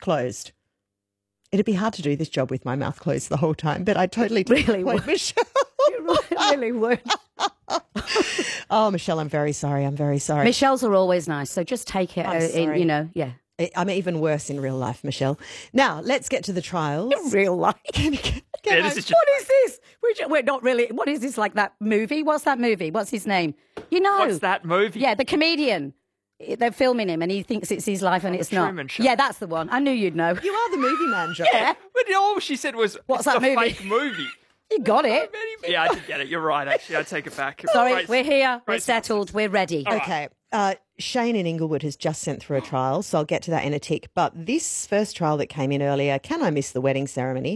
closed. It'd be hard to do this job with my mouth closed the whole time, but I totally Really would. Michelle. You really would. Oh, Michelle, I'm very sorry. I'm very sorry. Michelle's are always nice, so just take it, I'm sorry. yeah. I'm even worse in real life, Michelle. Now, let's get to the trials. Real life. This is just What is this? We're not really. What is this, like that movie? What's that movie? What's his name? You know. What's that movie? Yeah, the comedian. They're filming him and he thinks it's his life and it's not. Truman Show. Yeah, that's the one. I knew you'd know. You are the movie man, Jo. Yeah. But all she said was, What's it's that a movie? fake movie. You got it. Yeah, I did get it. You're right, actually. I take it back. Sorry, Great- we're here. We're great settled. We're ready. Okay. Shane in Inglewood has just sent through a trial, so I'll get to that in a tick. But this first trial that came in earlier, can I miss the wedding ceremony?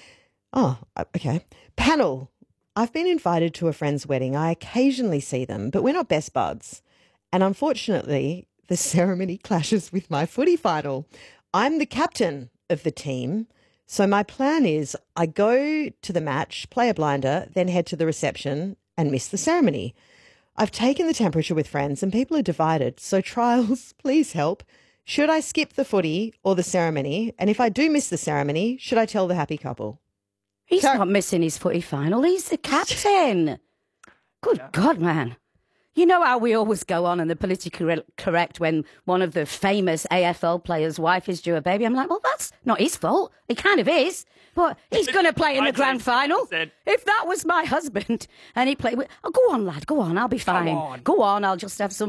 Oh, okay. Panel. I've been invited to a friend's wedding. I occasionally see them, but we're not best buds. And unfortunately, the ceremony clashes with my footy final. I'm the captain of the team, so my plan is I go to the match, play a blinder, then head to the reception and miss the ceremony. I've taken the temperature with friends and people are divided, so trials, please help. Should I skip the footy or the ceremony? And if I do miss the ceremony, should I tell the happy couple? He's not missing his footy final. He's the captain. Good God, man. You know how we always go on and the politically correct when one of the famous AFL players' wife is due a baby. I'm like, well, that's not his fault. It kind of is. But he's going to play in the grand final. If that was my husband and he played, oh, go on, lad, go on, I'll be fine. Go on, I'll just have some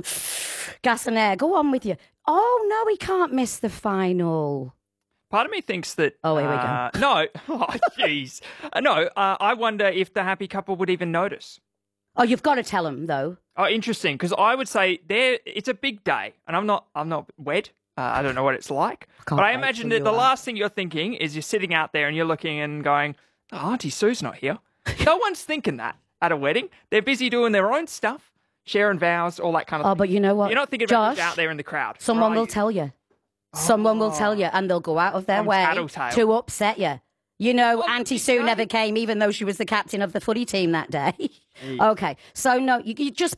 gas and air. Go on with you. Oh, no, he can't miss the final. Part of me thinks that... Oh, here we go. No. Oh, jeez. No, I wonder if the happy couple would even notice. Oh, you've got to tell him, though. Oh, interesting, because I would say it's a big day, and I'm not wed. I don't know what it's like. But I imagine that the last thing you're thinking is you're sitting out there and you're looking and going, oh, Auntie Sue's not here. No one's thinking that at a wedding. They're busy doing their own stuff, sharing vows, all that kind of thing. Oh, but you know what? You're not thinking about Josh, who's out there in the crowd. Someone will tell you. Someone will tell you, and they'll go out of their way tattletale. to upset you. You know, Auntie Sue never came, even though she was the captain of the footy team that day. Okay, so no, you just...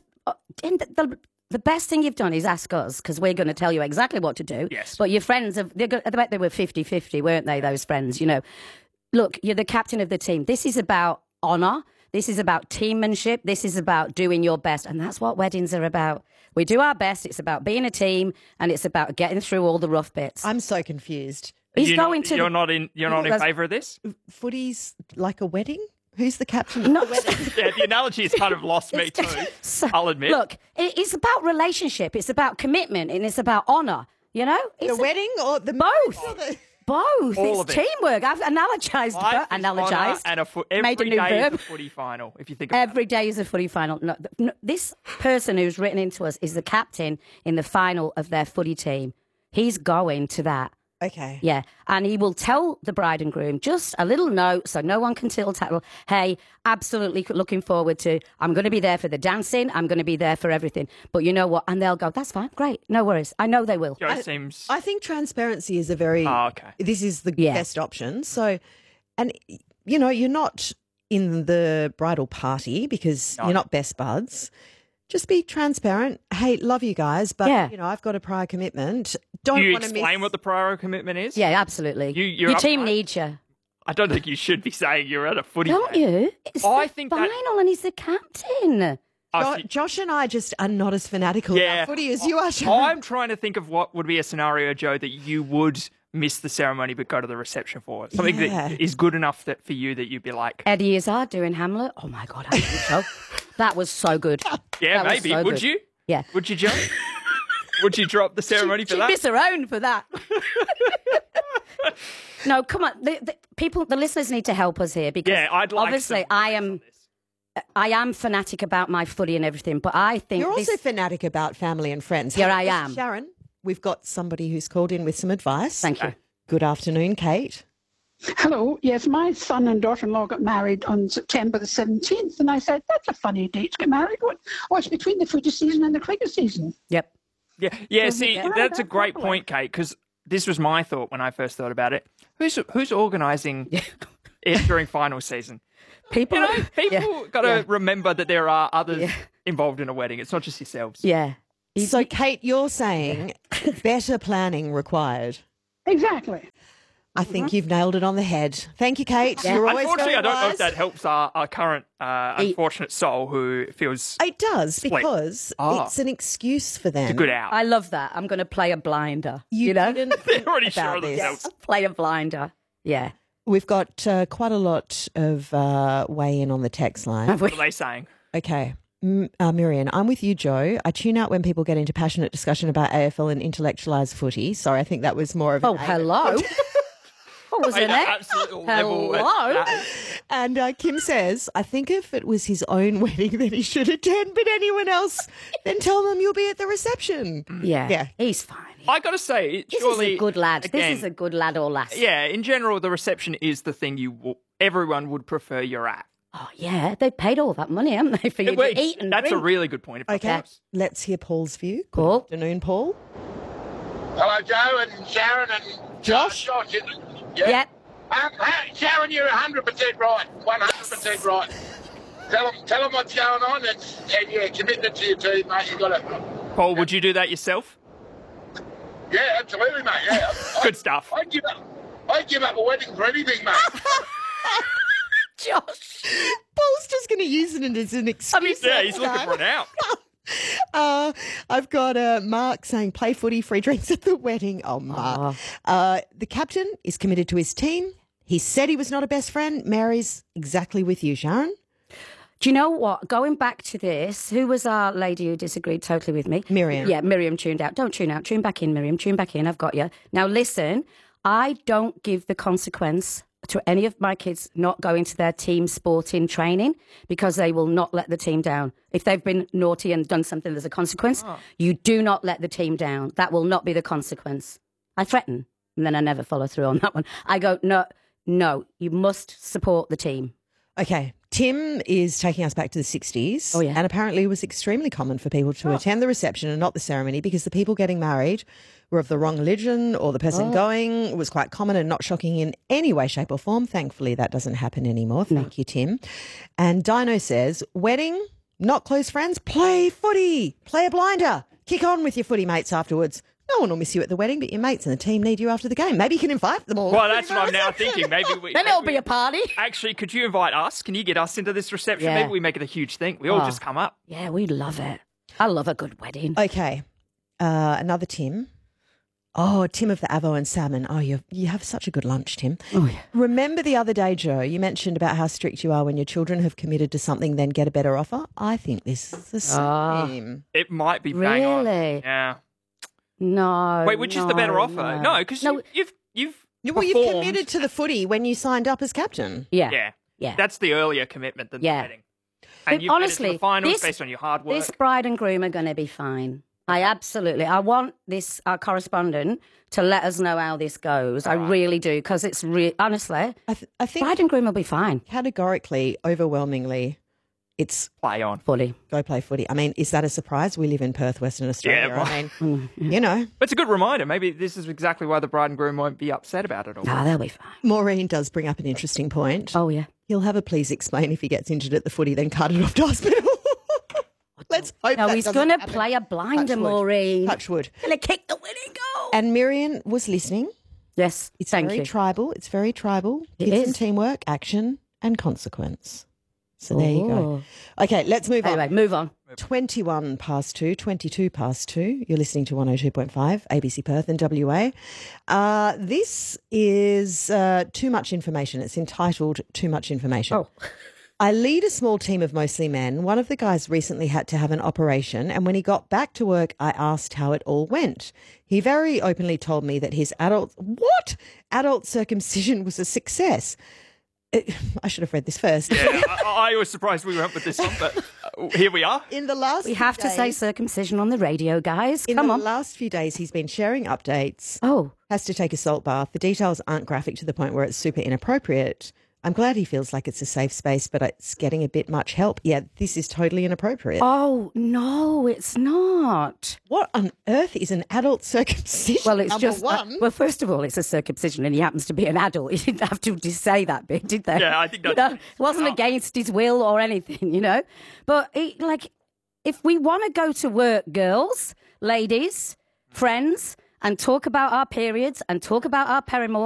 The best thing you've done is ask us, because we're going to tell you exactly what to do. Yes. But your friends, I bet they were 50-50, weren't they, those friends? You know, look, you're the captain of the team. This is about honour. This is about teammanship. This is about doing your best. And that's what weddings are about. We do our best. It's about being a team, and it's about getting through all the rough bits. I'm so confused. He's You're going to... You're not in favour of this? Footy's like a wedding? Who's the captain of the wedding? Yeah, the analogy has kind of lost me too, I'll admit. Look, it's about relationship. It's about commitment, and it's about honour. You know? The wedding or the... Both. Both. All It's of it. teamwork. I've analogized. Life is honour and Made a every new day is verb. a footy final, if you think about Every day is a footy final. No, this person who's written into us is the captain in the final of their footy team. He's going to that. Okay. Yeah. And he will tell the bride and groom just a little note so no one can tittle tattle. Hey, absolutely looking forward to, I'm going to be there for the dancing. I'm going to be there for everything. But you know what? And they'll go, that's fine. Great. No worries. I know they will. it. Joe seems... I think transparency is a very... Oh, okay. This is the best option. So, and, you know, you're not in the bridal party because you're not best buds. Just be transparent. Hey, love you guys, but, you know, I've got a prior commitment. Do you want to explain what the prior commitment is? Yeah, absolutely. You're Your team upfront? needs you. I don't think you should be saying you're at a footy Don't game. you? It's I the think that- final and he's the captain. Josh and I just are not as fanatical Yeah. about footy as you are, Sharon. I'm trying to think of what would be a scenario, Joe, that you would miss the ceremony but go to the reception for. Something that is good enough that for you that you'd be like... Eddie Izzard doing Hamlet. Oh, my God. I think so. That was so good. Yeah, That was maybe. so Would good. you? Yeah. Would you, Joe? Would you drop the ceremony for She'd that? miss her own for that. No, come on. The listeners need to help us here because I'd like obviously some- I am fanatic about my footy and everything, but I think You're this... also fanatic about family and friends. Yeah, Hey, I am. Sharon, we've got somebody who's called in with some advice. Thank you. Good afternoon, Kate. Hello. Yes, my son and daughter-in-law got married on September the 17th, and I said, that's a funny date to get married. What's between the footy season and the cricket season? Yep. Yeah, see, that's a great point, Kate, because this was my thought when I first thought about it. Who's organising it during final season? People, You know, people got to remember that there are others involved in a wedding. It's not just yourselves. Yeah. So, Kate, you're saying better planning required. Exactly. I think you've nailed it on the head. Thank you, Kate. Yeah. You're always Unfortunately, very I don't know if wise. that helps our current unfortunate soul who feels It does, Split. because it's an excuse for them. a good out. I love that. I'm going to play a blinder. You know? didn't They're think already sure about of this. themselves. Play a blinder. Yeah. We've got quite a lot of weigh in on the text line. Have we? What are they saying? Okay. Miriam, I'm with you, Joe. I tune out when people get into passionate discussion about AFL and intellectualised footy. Sorry, I think that was more of Oh, hello. What was in At it? absolute level. Hello? And Kim says, I think if it was his own wedding that he should attend, but anyone else, then tell them you'll be at the reception. Yeah. Yeah. He's fine. I got to say, This surely is a good lad. Again, This is a good lad or lass. yeah. In general, the reception is the thing everyone would prefer you're at. Oh, yeah. They paid all that money, haven't they, for you Wait, to eat and that's drink? a really good point. Okay, let's hear Paul's view. Good Paul? afternoon, Paul. Hello, Joe and Sharon and Josh? Josh. Yeah. Hey, Sharon, you're 100% right. 100% right. Tell them what's going on, and yeah, commitment to your team, mate. You got to. Paul, would you do that yourself? Yeah, absolutely, mate. Yeah, Good stuff. I'd give up a wedding for anything, mate. Josh. Paul's just going to use it as an excuse. Yeah, he's looking for an out. I've got Mark saying play footy, free drinks at the wedding. Oh, Mark. The captain is committed to his team. He said he was not a best friend. Mary's exactly with you, Sharon. Do you know what? Going back to this, who was our lady who disagreed totally with me? Miriam. Yeah, Miriam tuned out. Don't tune out. Tune back in, Miriam. Tune back in. I've got you. Now, listen, I don't give the consequence to any of my kids not going to their team sporting training because they will not let the team down. If they've been naughty and done something, there's a consequence. You do not let the team down. That will not be the consequence. I threaten, and then I never follow through on that one. I go, no, you must support the team. Okay. Tim is taking us back to the 60s. Oh, yeah. And apparently it was extremely common for people to attend the reception and not the ceremony because the people getting married were of the wrong religion or the person going was quite common and not shocking in any way, shape or form. Thankfully, that doesn't happen anymore. Thank you, Tim. And Dino says, wedding, not close friends, play footy, play a blinder, kick on with your footy mates afterwards. No one will miss you at the wedding, but your mates and the team need you after the game. Maybe you can invite them all. Well, that's what I'm now thinking. Maybe Then it'll be a party. Actually, could you invite us? Can you get us into this reception? Yeah. Maybe we make it a huge thing. We all just come up. Yeah, we love it. I love a good wedding. Okay. Another Tim. Oh, Tim of the Avo and Salmon. Oh, you have such a good lunch, Tim. Oh, yeah. Remember the other day, Joe, you mentioned about how strict you are when your children have committed to something, then get a better offer. I think this is the same. It might be bang on. Really? Yeah. No. Wait, which is the better offer? No, because you've Well, you've performed. committed to the footy when you signed up as captain. Yeah. Yeah. Yeah. That's the earlier commitment than Yeah. the wedding. But And you've made it to honestly, the finals this- based on your hard work. This bride and groom are going to be fine. I want this our correspondent to let us know how this goes. I really do because it's honestly, I think bride and groom will be fine. categorically, overwhelmingly, it's Play on. Fully. go play footy. I mean, is that a surprise? We live in Perth, Western Australia. Yeah, I mean, you know. But it's a good reminder. Maybe this is exactly why the bride and groom won't be upset about it all. Ah, they'll be fine. Maureen does bring up an interesting point. Oh yeah. He'll have a please explain if he gets injured at the footy, then cut it off to hospital. Let's hope No, that he's doesn't going to happen. play a blinder, Touch wood. Maureen. Touch wood. Going to kick the winning goal. And Miriam was listening. Yes, It's thank very you. tribal. It's very tribal. It Kids and is. teamwork, action and consequence. So there you go. Oh. Okay, let's move Anyway, on. move on. 21 past 2, 22 past 2. You're listening to 102.5 ABC Perth and WA. This is too much information. It's entitled Too Much Information. Oh. I lead a small team of mostly men. One of the guys recently had to have an operation, and when he got back to work, I asked how it all went. He very openly told me that his adult circumcision was a success. I should have read this first. Yeah, I was surprised we went with this one, but here we are. In the last We few have to say days- circumcision on the radio, guys. in Come the on. last few days, he's been sharing updates. Oh, Has to take a salt bath. The details aren't graphic to the point where it's super inappropriate. I'm glad he feels like it's a safe space, but it's getting a bit much help. Yeah, this is totally inappropriate. oh no, it's not. What on earth is an adult circumcision? Well, it's Number just one. well, first of all, it's a circumcision, and he happens to be an adult. He didn't have to say that bit, did they? Yeah, I think You that's- know, it wasn't against his will or anything, you know. But if we want to go to work, girls, ladies, friends, and talk about our periods and talk about our paramours